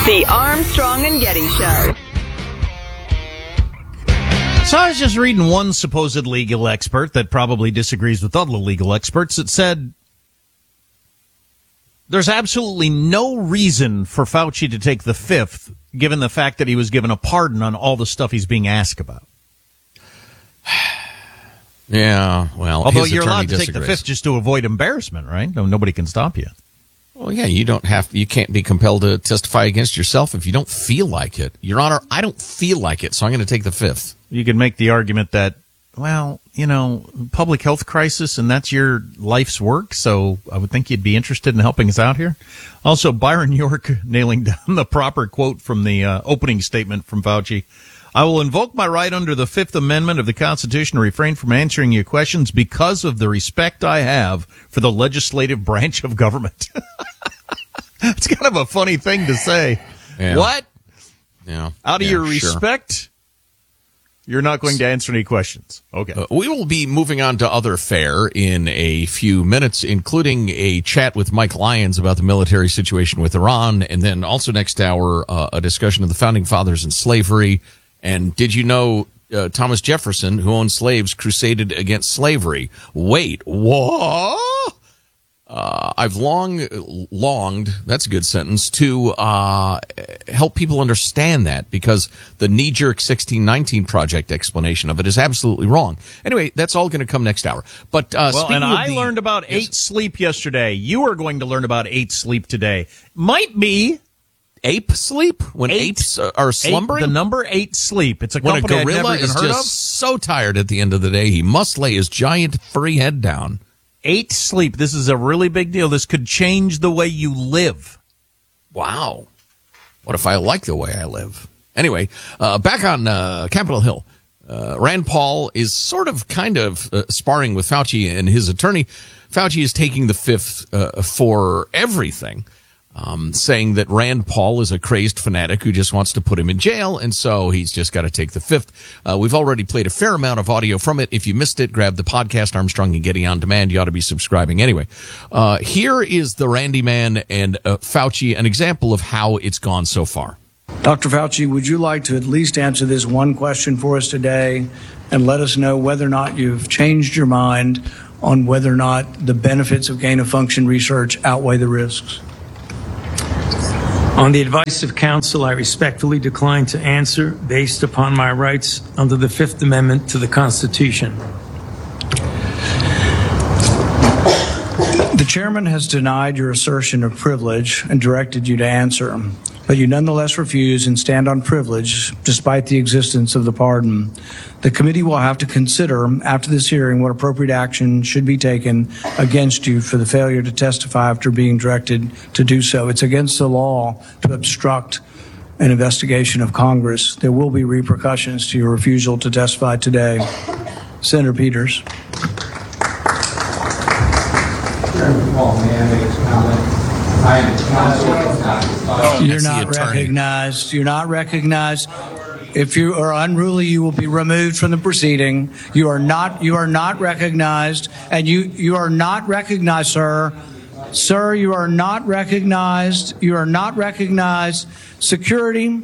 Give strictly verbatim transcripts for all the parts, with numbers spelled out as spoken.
The Armstrong and Getty Show. So I was just reading one supposed legal expert that probably disagrees with other legal experts that said there's absolutely no reason for Fauci to take the fifth, given the fact that he was given a pardon on all the stuff he's being asked about. Yeah, well, although his you're allowed to disagrees. take the fifth just to avoid embarrassment, right? No, nobody can stop you. Well, yeah, you don't have, you can't be compelled to testify against yourself if you don't feel like it. Your Honor, I don't feel like it, so I'm going to take the fifth. You could make the argument that, well, you know, public health crisis, and that's your life's work, so I would think you'd be interested in helping us out here. Also, Byron York nailing down the proper quote from the uh, opening statement from Fauci. I will invoke my right under the Fifth Amendment of the Constitution to refrain from answering your questions because of the respect I have for the legislative branch of government. It's kind of a funny thing to say. Yeah. What? Yeah. Out of yeah, your sure. respect, you're not going to answer any questions. Okay. Uh, we will be moving on to other fare in a few minutes, including a chat with Mike Lyons about the military situation with Iran, and then also next hour, uh, a discussion of the Founding Fathers and slavery. And did you know uh, Thomas Jefferson, who owned slaves, crusaded against slavery? Wait, what? Uh, I've long longed, that's a good sentence, to uh, help people understand that, because the knee-jerk sixteen nineteen Project explanation of it is absolutely wrong. Anyway, that's all going to come next hour. But uh, well, and I the, learned about yes. eight sleep yesterday. You are going to learn about eight sleep today. Might be ape sleep when eight, apes are slumbering. Eight, the number eight sleep. It's a when a company I'd gorilla never even is heard just of. so tired at the end of the day, he must lay his giant furry head down. Eight sleep. This is a really big deal. This could change the way you live. Wow. What if I like the way I live? Anyway, uh, back on uh, Capitol Hill, uh, Rand Paul is sort of kind of uh, sparring with Fauci and his attorney. Fauci is taking the fifth uh, for everything. Um, saying that Rand Paul is a crazed fanatic who just wants to put him in jail, and so he's just got to take the fifth. Uh, we've already played a fair amount of audio from it. If you missed it, grab the podcast, Armstrong and Getty On Demand. You ought to be subscribing anyway. Uh, here is the Randy Man and uh, Fauci, an example of how it's gone so far. Doctor Fauci, would you like to at least answer this one question for us today and let us know whether or not you've changed your mind on whether or not the benefits of gain-of-function research outweigh the risks? On the advice of counsel, I respectfully decline to answer based upon my rights under the Fifth Amendment to the Constitution. The chairman has denied your assertion of privilege and directed you to answer, but you nonetheless refuse and stand on privilege despite the existence of the pardon. The committee will have to consider after this hearing what appropriate action should be taken against you for the failure to testify after being directed to do so. It's against the law to obstruct an investigation of Congress. There will be repercussions to your refusal to testify today. Senator Peters. You're not recognized. You're not recognized. If you are unruly, you will be removed from the proceeding. You are not. You are not recognized, and you you are not recognized, sir. Sir, you are not recognized. You are not recognized. Security.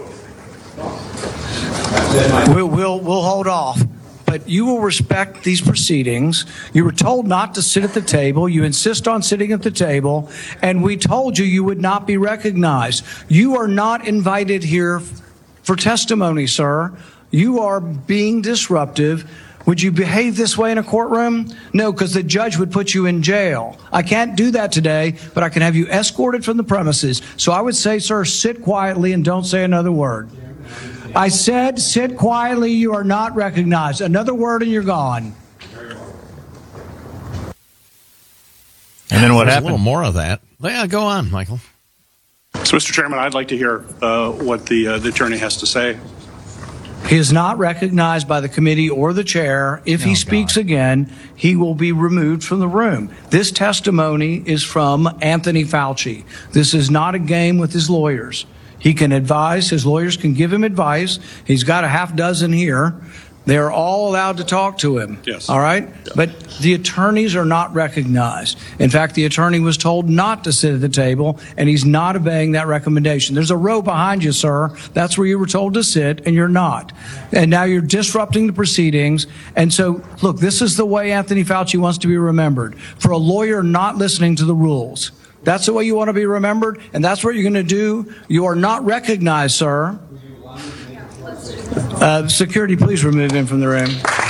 We'll we'll we'll hold off. But you will respect these proceedings. You were told not to sit at the table. You insist on sitting at the table. And we told you you would not be recognized. You are not invited here for testimony, sir. You are being disruptive. Would you behave this way in a courtroom? No, because the judge would put you in jail. I can't do that today, but I can have you escorted from the premises. So I would say, sir, sit quietly and don't say another word. I said, sit quietly. You are not recognized. Another word and you're gone. And then what There's happened? A little more of that. Yeah, go on, Michael. So, Mister Chairman, I'd like to hear uh, what the, uh, the attorney has to say. He is not recognized by the committee or the chair. If he Oh, speaks God. again, he will be removed from the room. This testimony is from Anthony Fauci. This is not a game with his lawyers. He can advise. His lawyers can give him advice. He's got a half dozen here. They are all allowed to talk to him. Yes. All right? But the attorneys are not recognized. In fact, the attorney was told not to sit at the table, and he's not obeying that recommendation. There's a row behind you, sir. That's where you were told to sit, and you're not. And now you're disrupting the proceedings. And so, look, this is the way Anthony Fauci wants to be remembered. For a lawyer not listening to the rules. That's the way you want to be remembered, and that's what you're going to do. You are not recognized, sir. Uh, security, please remove him from the room.